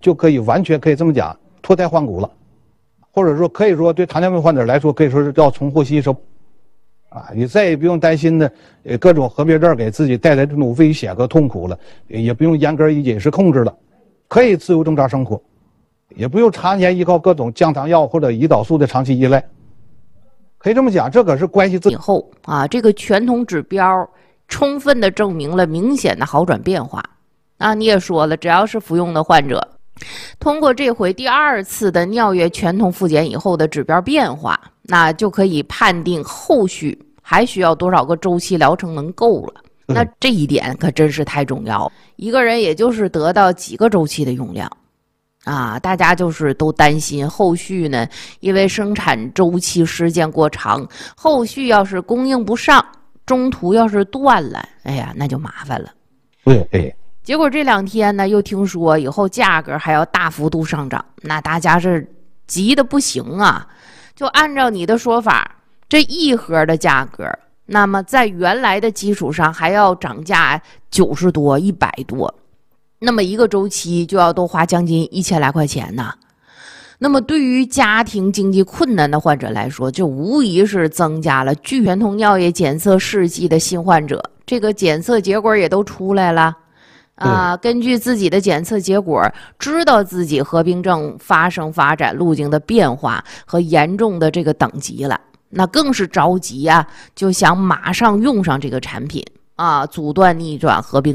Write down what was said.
就可以完全可以这么讲脱胎换骨了，或者说可以说对糖尿病患者来说可以说是叫重获新生。你再也不用担心的各种合并症给自己带来这种危险和痛苦了，也不用严格饮食控制了，可以自由正常生活，也不用常年依靠各种降糖药或者胰岛素的长期依赖。可以这么讲，这可是关系以后这个全统指标充分的证明了明显的好转变化。你也说了，只要是服用的患者，通过这回第2次的尿液全统复检以后的指标变化，那就可以判定后续还需要多少个周期疗程能够了。那这一点可真是太重要，一个人也就是得到几个周期的用量大家就是都担心后续呢，因为生产周期时间过长，后续要是供应不上，中途要是断了，那就麻烦了。 对。 结果这2天呢，又听说以后价格还要大幅度上涨，那大家是急得不行啊！就按照你的说法，这1盒的价格，那么在原来的基础上还要涨价90多、100多，那么一个周期就要多花将近1000来块钱呢。那么对于家庭经济困难的患者来说，这无疑是增加了全统尿液检测试剂的新患者，这个检测结果也都出来了。根据自己的检测结果，知道自己合并症发展路径的变化和严重的这个等级了，那更是着急就想马上用上这个产品阻断逆转合并